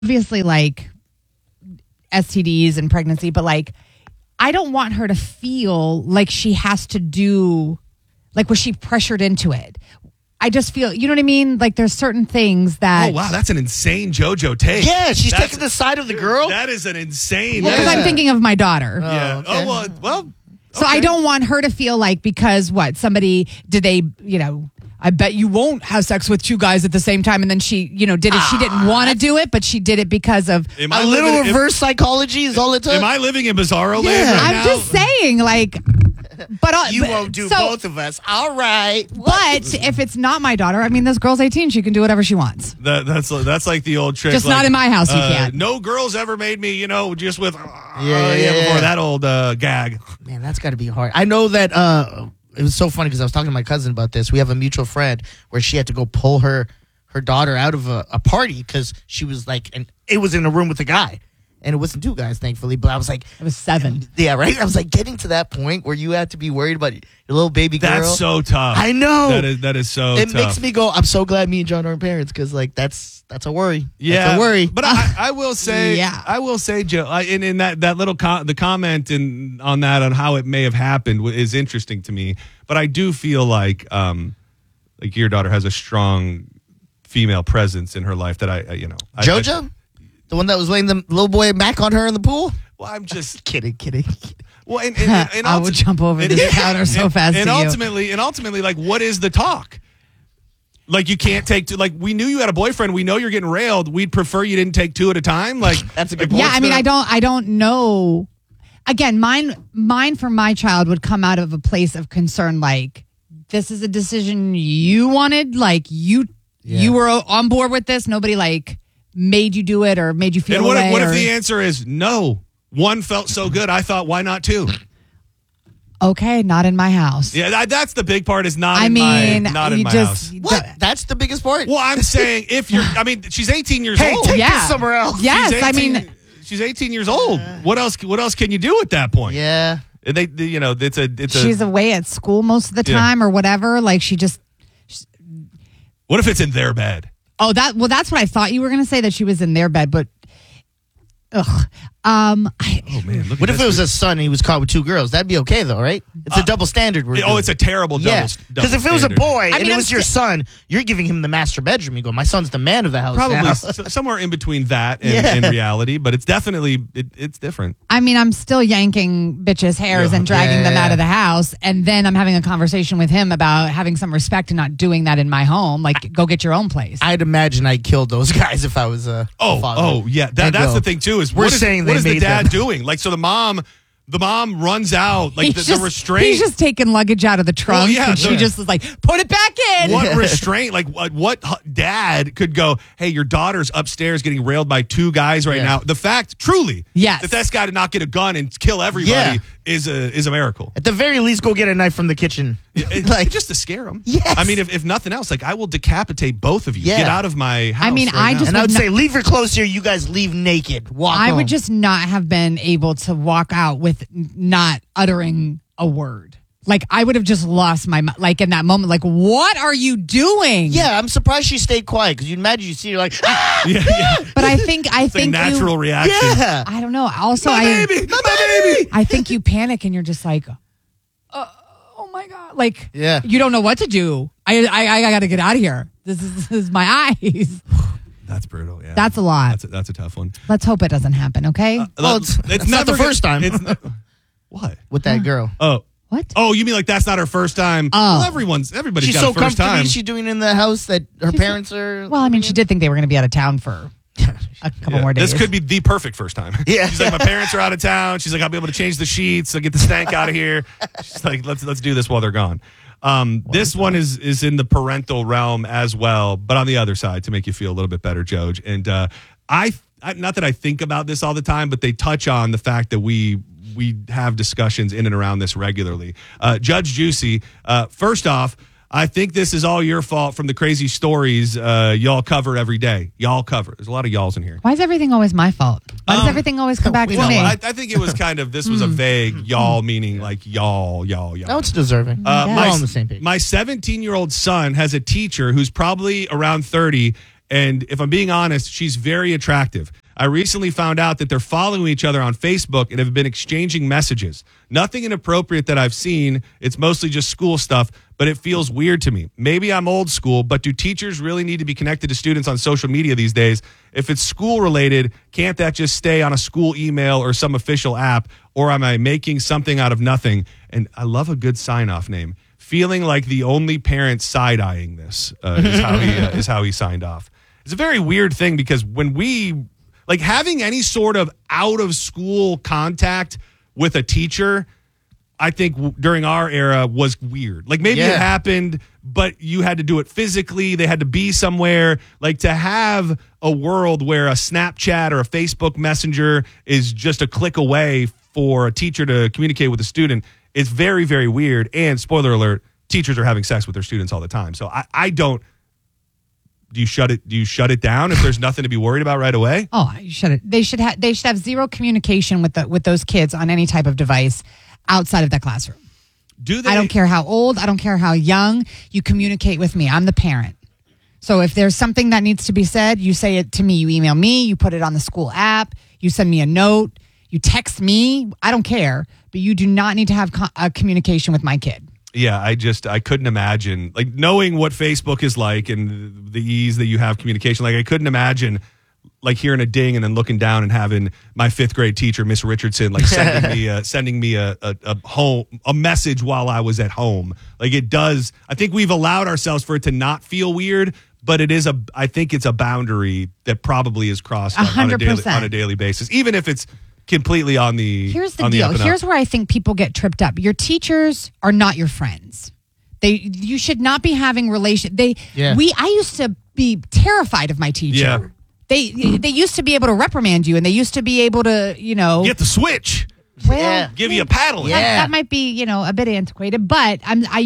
obviously like STDs and pregnancy, but like I don't want her to feel like she has to do, like was she pressured into it? I just feel, you know what I mean? Like there's certain things that. Oh, wow. That's an insane JoJo take. Yeah, she's taking the side of the girl. That is an insane. Because I'm thinking of my daughter. Yeah. okay. Well. So I don't want her to feel like because somebody, did they, I bet you won't have sex with two guys at the same time. And then she, did it. She didn't want to do it, but she did it because of A little reverse psychology is all it took. Am I living in Bizarro land right now? I'm just saying, like, but you won't do both of us. All right. But if it's not my daughter, I mean, this girl's 18. She can do whatever she wants. That's like the old trick. Just not in my house, you can't. No girls ever made me, just with before Yeah. that old gag. Man, that's got to be hard. I know that it was so funny because I was talking to my cousin about this. We have a mutual friend where she had to go pull her daughter out of a party because she was like, and it was in a room with a guy. And it wasn't two guys, thankfully. But I was like... It was 7. Yeah, right? I was like, getting to that point where you had to be worried about your little baby girl. That's so tough. I know. That is so tough. It makes me go, I'm so glad me and John aren't parents because, like, that's a worry. Yeah. That's a worry. But I will say... Yeah. I will say, Joe, in that little... the comment on that, on how it may have happened is interesting to me. But I do feel like your daughter has a strong female presence in her life that JoJo? The one that was laying the little boy back on her in the pool? Well, I'm just kidding. Well, and I would jump over this counter so fast. And ultimately, like, what is the talk? Like, you can't take two. Like, we knew you had a boyfriend. We know you're getting railed. We'd prefer you didn't take 2 at a time. Like, that's a good point. Yeah, I mean, I don't know. Again, mine for my child would come out of a place of concern. Like, this is a decision you wanted. Like, you were on board with this. Nobody like made you do it or made you feel. And what if the answer is no? One felt so good, I thought, why not 2? Okay, not in my house. Yeah, that's the big part. Is not. I in mean, not in my house. What? That's the biggest part. Well, I'm saying if you're. I mean, she's 18 years Hey, old. take this somewhere else. Yes, She's 18 I mean, she's 18 years old. What else can you do at that point? Yeah. She's away at school most of the time or whatever. Like she just. What if it's in their bed? Oh, that's what I thought you were going to say, that she was in their bed, but. Ugh. Oh man! What if it was a son and he was caught with 2 girls? That'd be okay, though, right? It's a double standard. It's a terrible double. Yeah, because if it was a boy and it was your son, son, you're giving him the master bedroom. You go, my son's the man of the house. Probably now. somewhere in between that and reality, but it's definitely it's different. I mean, I'm still yanking bitches' hairs and dragging them out of the house, and then I'm having a conversation with him about having some respect and not doing that in my home. Like, go get your own place. I'd imagine I'd kill those guys if I was a father. Oh, yeah. That's the thing too. Is we're what saying what is the made dad them. doing? Like, so the mom runs out, like the restraint. He's just taking luggage out of the trunk, and she just is like, put it back in. What restraint? Like, what dad could go, hey, your daughter's upstairs getting railed by 2 guys right now. The fact, truly, yes, that this guy did not get a gun and kill everybody is a miracle. At the very least, go get a knife from the kitchen. Like, just to scare them. Yes. I mean, if nothing else, like, I will decapitate both of you. Yeah. Get out of my house. I mean, right now. And I would say, leave your clothes here. You guys leave naked. Walk I home. would just not have been able to walk out with not uttering a word. Like, I would have just lost my, like, in that moment, like, what are you doing? Yeah, I'm surprised she stayed quiet because you'd imagine you see her like, yeah. But I think It's a natural reaction. Yeah. I don't know. Also, my baby. I think you panic and you're just like, oh my God. Like, Yeah. you don't know what to do. I got to get out of here. This is my eyes. That's brutal. Yeah, That's a lot. That's a tough one. Let's hope it doesn't happen, okay? Well, it's not the first time. What? With that girl. What? Oh, you mean like that's not her first time? Oh. Well, everybody's She's got so a first comfortable. time. Is she doing in the house that her parents are? Well, I mean, she did think they were going to be out of town for a couple more days. This could be the perfect first time. Yeah. She's like, my parents are out of town. She's like, I'll be able to change the sheets. I'll get the stank out of here. She's like, let's do this while they're gone. This one is in the parental realm as well, but on the other side to make you feel a little bit better, Joj. And I not that I think about this all the time, but they touch on the fact that we have discussions in and around this regularly. Judge Juicy, first off, I think this is all your fault from the crazy stories y'all cover every day. Y'all cover. There's a lot of y'alls in here. Why is everything always my fault? Why does everything always come back to me? I think it was kind of, this was a vague y'all, meaning like y'all. No, it's deserving. Yeah. We're all on the same page. My 17-year-old son has a teacher who's probably around 30, And if I'm being honest, she's very attractive. I recently found out that they're following each other on Facebook and have been exchanging messages. Nothing inappropriate that I've seen. It's mostly just school stuff, but it feels weird to me. Maybe I'm old school, but do teachers really need to be connected to students on social media these days? If it's school related, can't that just stay on a school email or some official app? Or am I making something out of nothing? And I love a good sign-off name. Feeling like the only parent side-eyeing this is how he signed off. It's a very weird thing because when we... Like having any sort of out of school contact with a teacher, I think during our era was weird. Like maybe it happened, but you had to do it physically. They had to be somewhere. Like to have a world where a Snapchat or a Facebook Messenger is just a click away for a teacher to communicate with a student is very, very weird. And spoiler alert, teachers are having sex with their students all the time. So I don't. Do you shut it down if there's nothing to be worried about right away? Oh, you shut it. They should have zero communication with those kids on any type of device outside of that classroom. Do they? I don't care how old, I don't care how young, you communicate with me. I'm the parent. So if there's something that needs to be said, you say it to me. You email me, you put it on the school app, you send me a note, you text me. I don't care, but you do not need to have a communication with my kid. Yeah, I couldn't imagine, like, knowing what Facebook is like and the ease that you have communication. Like, I couldn't imagine, like, hearing a ding and then looking down and having my 5th grade teacher, Miss Richardson, like sending me a message while I was at home. Like, it does. I think we've allowed ourselves for it to not feel weird, but I think it's a boundary that probably is crossed on a daily basis, even if it's completely on the. Here's the deal. Here's where I think people get tripped up. Your teachers are not your friends. You should not be having I used to be terrified of my teacher. Yeah. They used to be able to reprimand you, and they used to be able to, get the switch. Well, give you a paddle. That might be, a bit antiquated, but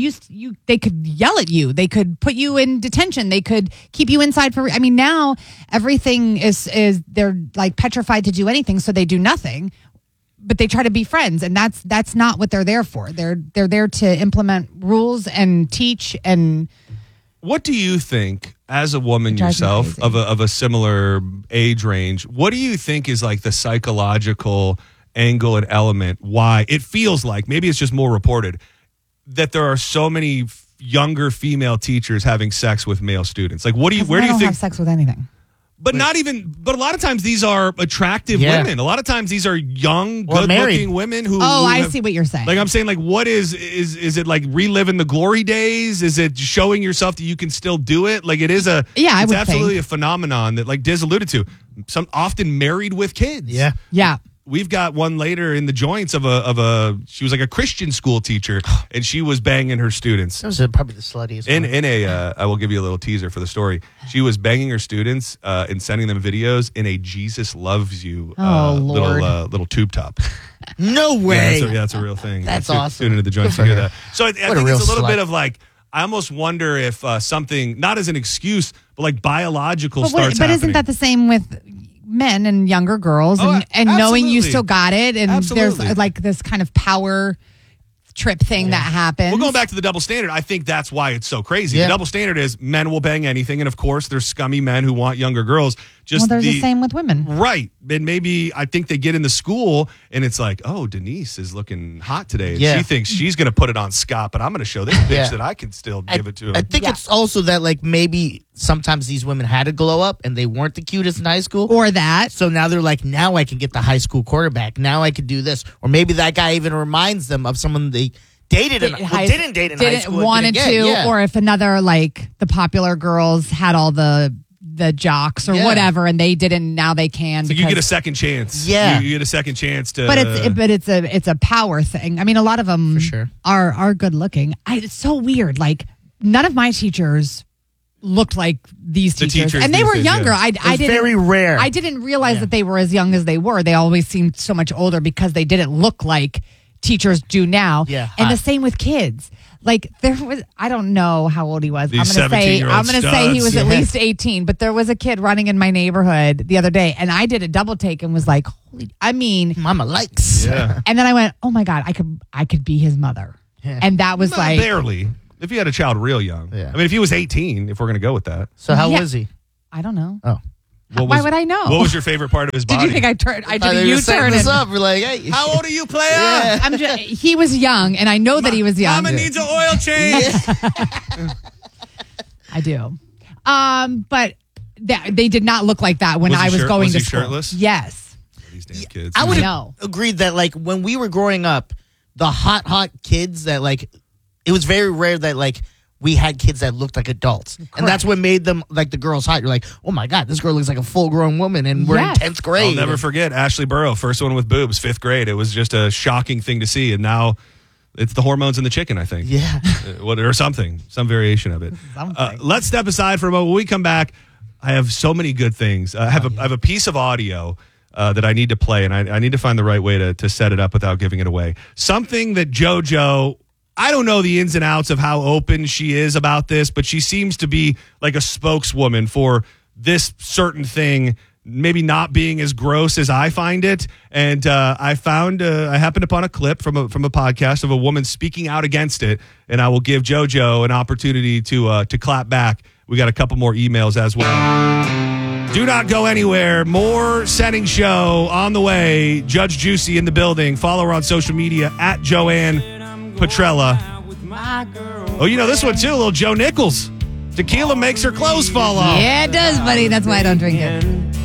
they could yell at you. They could put you in detention. They could keep you inside now everything is they're like petrified to do anything. So they do nothing, but they try to be friends. And that's not what they're there for. They're there to implement rules and teach. And what do you think, as a woman yourself of a similar age range, what do you think is like the psychological angle and element why it feels like, maybe it's just more reported, that there are so many younger female teachers having sex with male students? Like, where do you think have sex with anything? But a lot of times these are attractive women. A lot of times these are young, good-looking women who. Oh, I see what you're saying. Like, I'm saying, like, what is it like reliving the glory days? Is it showing yourself that you can still do it? Like, it is it's absolutely a phenomenon that, like Diz alluded to, some often married with kids. Yeah. Yeah. We've got one later in the joints of she was like a Christian school teacher, and she was banging her students. That was probably the sluttiest one. I will give you a little teaser for the story. She was banging her students and sending them videos in a Jesus loves you little tube top. No way. Yeah, that's a real thing. That's awesome. Tune into the joints to hear that. So I think it's a little bit of like, I almost wonder if something, not as an excuse, but like biological starts happening. But isn't that the same with men and younger girls and knowing you still got it, and there's like this kind of power trip thing that happens? Well, going back to the double standard, I think that's why it's so crazy. The double standard is men will bang anything, and of course there's scummy men who want younger girls. There's the same with women. Right. And maybe I think they get into school and it's like, oh, Denise is looking hot today. And she thinks she's going to put it on Scott, but I'm going to show this bitch that I can still give it to him. I think it's also that, like, maybe sometimes these women had to glow up and they weren't the cutest in high school. Or that. So now they're like, now I can get the high school quarterback. Now I could do this. Or maybe that guy even reminds them of someone they dated didn't date in high school. Wanted to, or if another, like, the popular girls had all the jocks or whatever, and they didn't, now they can. So you get a second chance. Yeah. You get a second chance to. But it's a power thing. I mean, a lot of them for sure are good looking. It's so weird. Like, none of my teachers looked like these teachers, and they were younger. I didn't. Very rare. I didn't realize that they were as young as they were. They always seemed so much older because they didn't look like teachers do now. Yeah. And the same with kids. Like, there was, I don't know how old he was. These I'm going to say he was at Yeah. least 18, but there was a kid running in my neighborhood the other day, and I did a double take and was like, Mama likes. Yeah. and then I went, oh my God, I could be his mother. Yeah. And that was like, barely. If you had a child real young. Yeah. I mean, if he was 18, if we're going to go with that. So how was he? I don't know. Oh. Why would I know? What was your favorite part of his body? Did you think I turned? I did They a were U-turn. setting this and- up. We're like, hey. How old are you, player? Yeah. He was young, and I know that he was young. Mama needs an oil change. I do. But they did not look like that when Was he I was going was to he school. shirtless? Yes. These damn kids. I would I know. have agreed that, like, when we were growing up, the hot kids that, like, it was very rare that, like, we had kids that looked like adults. And that's what made them, like, the girls hot. You're like, oh, my God, this girl looks like a full-grown woman, and we're Yes. in 10th grade. I'll never forget Ashley Burrow, first one with boobs, 5th grade. It was just a shocking thing to see. And now it's the hormones in the chicken, I think. Yeah. Or something, some variation of it. Something. Let's step aside for a moment. When we come back, I have so many good things. I have a piece of audio that I need to play, and I need to find the right way to set it up without giving it away. Something that JoJo, I don't know the ins and outs of how open she is about this, but she seems to be like a spokeswoman for this certain thing, maybe not being as gross as I find it. And I happened upon a clip from a podcast of a woman speaking out against it, and I will give JoJo an opportunity to clap back. We got a couple more emails as well. Do not go anywhere. More Setting Show on the way. Judge Juicy in the building. Follow her on social media at Joanne Petrella. Oh, you know this one too, little Joe Nichols. Tequila makes her clothes fall off. Yeah, it does, buddy. That's why I don't drink it.